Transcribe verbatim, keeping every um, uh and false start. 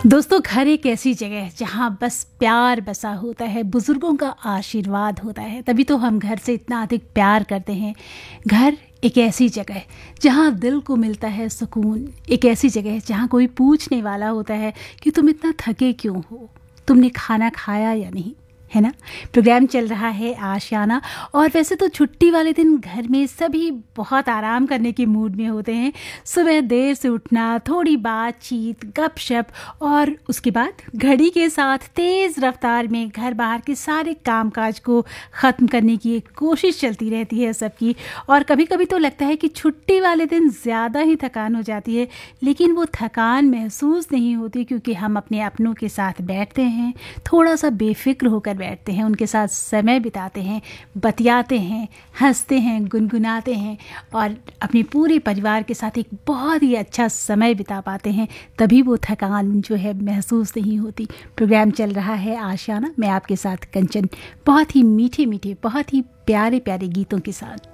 दोस्तों, घर एक ऐसी जगह है जहाँ बस प्यार बसा होता है, बुजुर्गों का आशीर्वाद होता है, तभी तो हम घर से इतना अधिक प्यार करते हैं। घर एक ऐसी जगह है जहाँ दिल को मिलता है सुकून। एक ऐसी जगह है जहाँ कोई पूछने वाला होता है कि तुम इतना थके क्यों हो, तुमने खाना खाया या नहीं, है ना। प्रोग्राम चल रहा है आशियाना, और वैसे तो छुट्टी वाले दिन घर में सभी बहुत आराम करने के मूड में होते हैं। सुबह देर से उठना, थोड़ी बातचीत, गपशप, और उसके बाद घड़ी के साथ तेज़ रफ्तार में घर बाहर के सारे कामकाज को ख़त्म करने की एक कोशिश चलती रहती है सबकी। और कभी कभी तो लगता है कि छुट्टी वाले दिन ज़्यादा ही थकान हो जाती है, लेकिन वो थकान महसूस नहीं होती क्योंकि हम अपने अपनों के साथ बैठते हैं, थोड़ा सा बेफिक्र होकर बैठते हैं, उनके साथ समय बिताते हैं, बतियाते हैं, हंसते हैं, गुनगुनाते हैं और अपने पूरे परिवार के साथ एक बहुत ही अच्छा समय बिता पाते हैं। तभी वो थकान जो है महसूस नहीं होती। प्रोग्राम चल रहा है आशियाना, मैं आपके साथ कंचन, बहुत ही मीठे मीठे, बहुत ही प्यारे प्यारे गीतों के साथ।